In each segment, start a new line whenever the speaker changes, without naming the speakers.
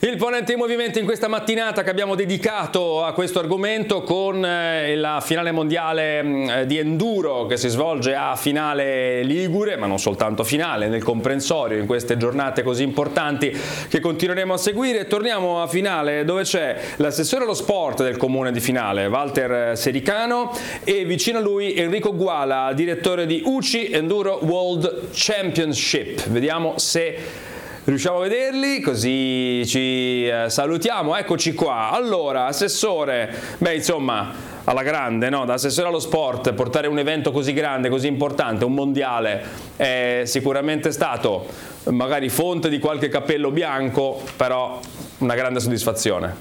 Il Ponente in Movimento in questa mattinata che abbiamo dedicato a questo argomento con la finale mondiale di enduro che si svolge a Finale Ligure, ma non soltanto finale, nel comprensorio in queste giornate così importanti che continueremo a seguire. Torniamo a Finale dove c'è l'assessore allo sport del comune di Finale, Walter Sericano, e vicino a lui Enrico Guala, direttore di UCI Enduro World Championship. Vediamo se riusciamo a vederli, così ci salutiamo. Eccoci qua. Allora, assessore, insomma, alla grande, no? Da assessore allo sport, portare un evento così grande, così importante, un mondiale, è sicuramente stato magari fonte di qualche cappello bianco, però una grande soddisfazione.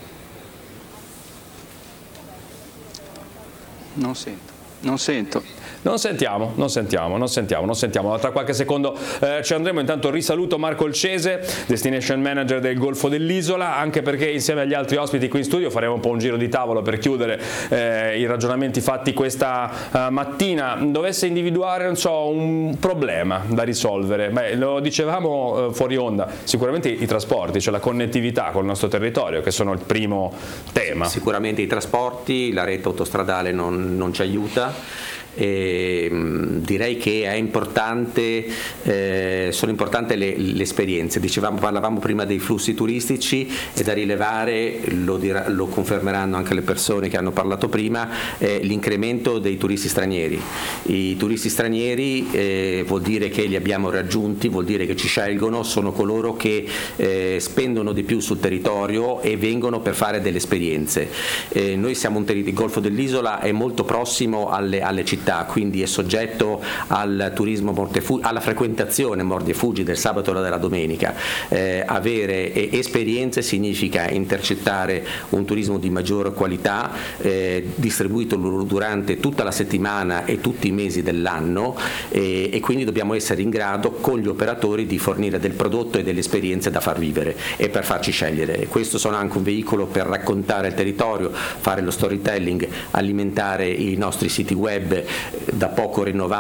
Non sento.
Non sentiamo. Tra qualche secondo ci andremo. Intanto risaluto Marco Olcese, Destination Manager del Golfo dell'Isola, anche perché insieme agli altri ospiti qui in studio faremo un po' un giro di tavolo per chiudere i ragionamenti fatti questa mattina. Dovesse individuare, non so, un problema da risolvere, lo dicevamo fuori onda, sicuramente i trasporti, cioè la connettività con il nostro territorio, che sono il primo tema.
Sicuramente i trasporti, la rete autostradale non ci aiuta. Direi che è importante, sono importanti le esperienze. Parlavamo prima dei flussi turistici, e da rilevare, lo confermeranno anche le persone che hanno parlato prima, l'incremento dei turisti stranieri. I turisti stranieri vuol dire che li abbiamo raggiunti, vuol dire che ci scelgono, sono coloro che spendono di più sul territorio e vengono per fare delle esperienze. Noi siamo il Golfo dell'Isola è molto prossimo alle città, quindi è soggetto al turismo alla frequentazione mordi e fuggi del sabato e della domenica. Avere esperienze significa intercettare un turismo di maggior qualità, distribuito durante tutta la settimana e tutti i mesi dell'anno, e quindi dobbiamo essere in grado con gli operatori di fornire del prodotto e delle esperienze da far vivere e per farci scegliere. Questo sono anche un veicolo per raccontare il territorio, fare lo storytelling, alimentare i nostri siti web da poco rinnovati